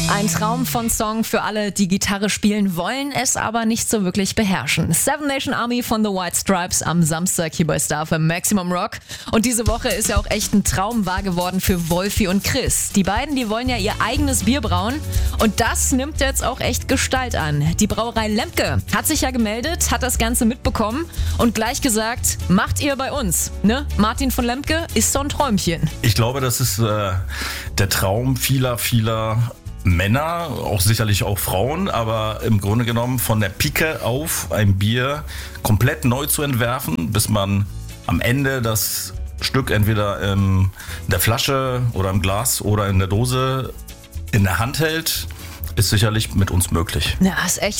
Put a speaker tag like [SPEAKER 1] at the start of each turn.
[SPEAKER 1] Ein Traum von Song für alle, die Gitarre spielen wollen, es aber nicht so wirklich beherrschen. Seven Nation Army von The White Stripes am Samstag hier bei Star für Maximum Rock. Und diese Woche ist ja auch echt ein Traum wahr geworden für Wolfi und Chris. Die beiden, die wollen ja ihr eigenes Bier brauen. Und das nimmt jetzt auch echt Gestalt an. Die Brauerei Lemke hat sich ja gemeldet, hat das Ganze mitbekommen und gleich gesagt, macht ihr bei uns. Ne? Martin von Lemke ist so ein Träumchen.
[SPEAKER 2] Ich glaube, das ist der Traum vieler Männer, auch sicherlich auch Frauen, aber im Grunde genommen von der Pike auf ein Bier komplett neu zu entwerfen, bis man am Ende das Stück entweder in der Flasche oder im Glas oder in der Dose in der Hand hält, ist sicherlich mit uns möglich.
[SPEAKER 1] Ja, ist echt